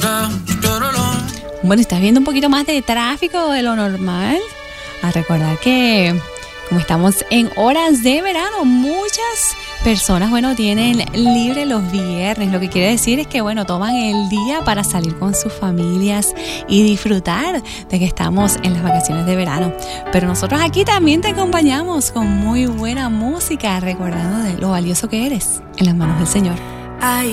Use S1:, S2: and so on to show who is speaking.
S1: Bueno, estás viendo un poquito más de tráfico de lo normal. A recordar que como estamos en horas de verano, muchas personas, bueno, tienen libre los viernes. Lo que quiere decir es que, bueno, toman el día para salir con sus familias y disfrutar de que estamos en las vacaciones de verano. Pero nosotros aquí también te acompañamos con muy buena música, recordando de lo valioso que eres en las manos del Señor.
S2: Ay,